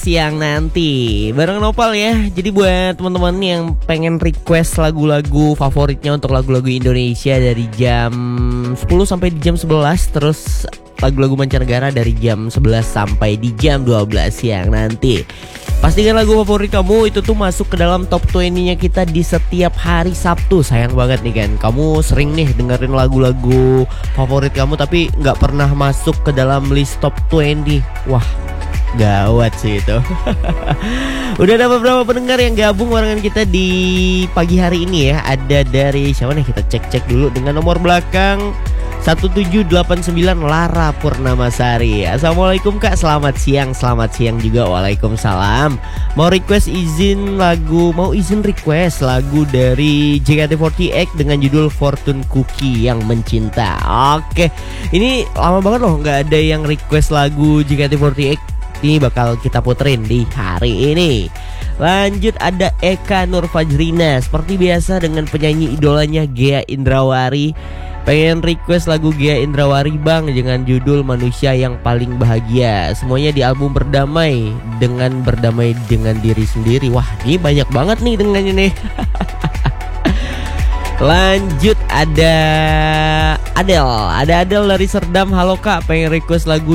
siang nanti bareng Nopal ya. Jadi buat teman-teman yang pengen request lagu-lagu favoritnya untuk lagu-lagu Indonesia dari jam 10 sampai di jam 11, terus lagu-lagu mancanegara dari jam 11 sampai di jam 12 siang nanti. Pastikan lagu favorit kamu itu tuh masuk ke dalam top 20-nya kita di setiap hari Sabtu. Sayang banget nih kan, kamu sering nih dengerin lagu-lagu favorit kamu tapi nggak pernah masuk ke dalam list top 20. Wah, gawat sih itu. Udah ada beberapa pendengar yang gabung barengan kita di pagi hari ini ya. Ada dari siapa nih, kita cek-cek dulu dengan nomor belakang 1789 Lara Purnamasari. Assalamualaikum Kak, selamat siang. Selamat siang juga, waalaikumsalam. Mau izin request lagu dari JKT48 dengan judul Fortune Cookie yang mencinta. Oke, ini lama banget loh nggak ada yang request lagu JKT48. Ini bakal kita puterin di hari ini. Lanjut ada Eka Nurfajrina, seperti biasa dengan penyanyi idolanya Ghea Indrawari. Pengen request lagu Ghea Indrawari bang dengan judul Manusia Yang Paling Bahagia. Semuanya di album Berdamai dengan diri sendiri. Wah, ini banyak banget nih dengan ini. Lanjut ada Adele dari Serdam. Halo Kak, pengen request lagu